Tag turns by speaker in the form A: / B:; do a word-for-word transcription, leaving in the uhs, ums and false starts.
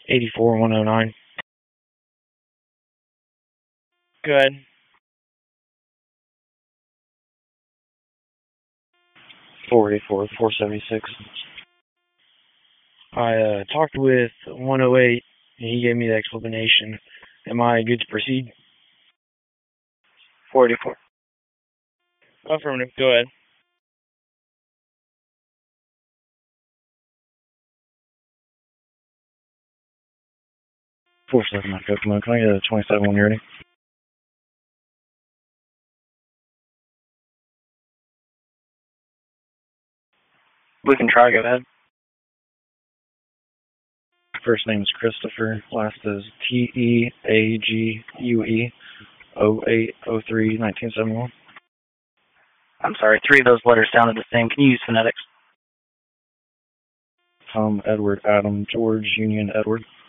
A: eighty-four one oh nine. Go ahead. four eighty-four four seventy-six. I uh, talked with one oh eight, and he gave me the explanation. Am I good to proceed? four eighty-four. Affirmative. Go ahead. four seven, Mike Oklahoma. Can I get a twenty-seven when you're ready? We can try. Go ahead. First name is Christopher. Last is T E A G U E. oh eight oh three nineteen seventy-one.
B: I'm sorry, three of those letters sounded the same. Can you use phonetics?
A: Tom, Edward, Adam, George, Union, Edward.